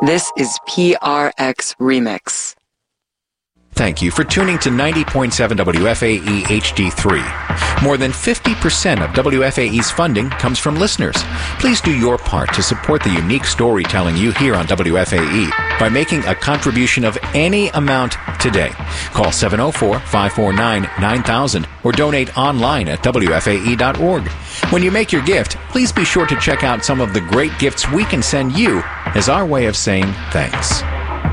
This is PRX Remix. Thank you for tuning to 90.7 WFAE HD3. More than 50% of WFAE's funding comes from listeners. Please do your part to support the unique storytelling you hear on WFAE by making a contribution of any amount today. Call 704-549-9000 or donate online at WFAE.org. When you make your gift, please be sure to check out some of the great gifts we can send you as our way of saying thanks.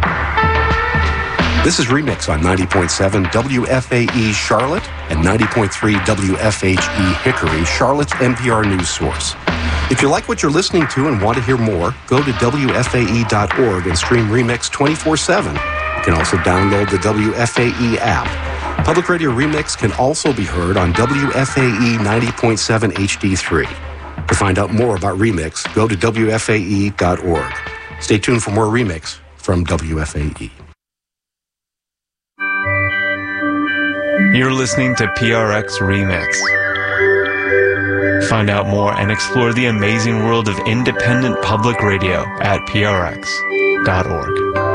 This is Remix on 90.7 WFAE Charlotte and 90.3 WFHE Hickory, Charlotte's NPR news source. If you like what you're listening to and want to hear more, go to WFAE.org and stream Remix 24/7. You can also download the WFAE app. Public Radio Remix can also be heard on WFAE 90.7 HD3. To find out more about Remix, go to WFAE.org. Stay tuned for more Remix from WFAE. You're listening to PRX Remix. Find out more and explore the amazing world of independent public radio at prx.org.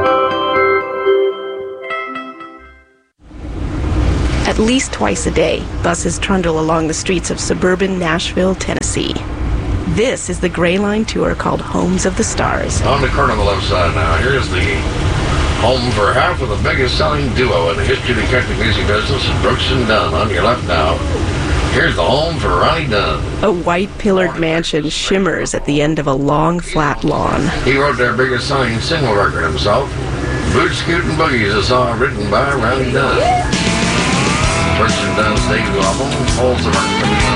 At least twice a day, buses trundle along the streets of suburban Nashville, Tennessee. This is the Gray Line tour called Homes of the Stars. On the current on the left side now, here's the home for half of the biggest selling duo in the history of the country music business, Brooks and Dunn. On your left now, here's the home for Ronnie Dunn. A white pillared mansion shimmers at the end of a long, flat lawn. He wrote their biggest selling single record himself, Boot Scootin' Boogie, is a song written by Ronnie Dunn. Brooks and Dunn's debut album holds the record for the